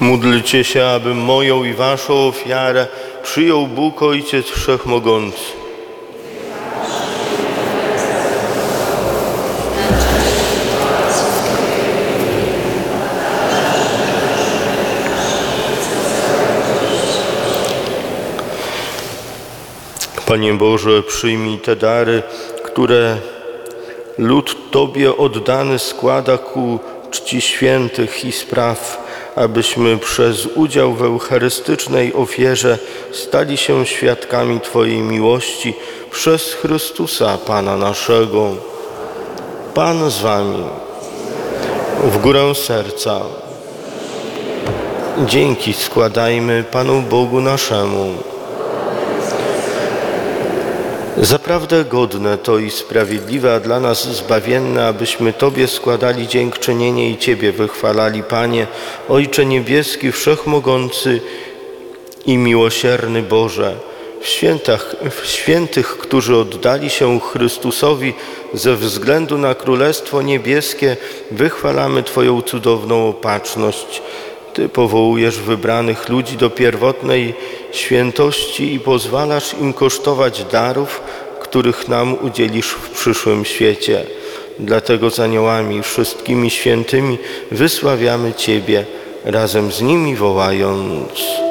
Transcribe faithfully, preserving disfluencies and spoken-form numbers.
Módlcie się, aby moją i waszą ofiarę przyjął Bóg Ojciec Wszechmogący. Panie Boże, przyjmij te dary, które lud Tobie oddany składa ku czci świętych i spraw, abyśmy przez udział w eucharystycznej ofierze stali się świadkami Twojej miłości przez Chrystusa, Pana naszego. Pan z Wami. W górę serca. Dzięki składajmy Panu Bogu naszemu. Zaprawdę godne to i sprawiedliwe, a dla nas zbawienne, abyśmy Tobie składali dziękczynienie i Ciebie wychwalali, Panie, Ojcze Niebieski, Wszechmogący i miłosierny Boże. W, świętach, w świętych, którzy oddali się Chrystusowi ze względu na Królestwo Niebieskie, wychwalamy Twoją cudowną opatrzność. Ty powołujesz wybranych ludzi do pierwotnej świętości i pozwalasz im kosztować darów, których nam udzielisz w przyszłym świecie. Dlatego z aniołami i wszystkimi świętymi wysławiamy Ciebie, razem z nimi wołając: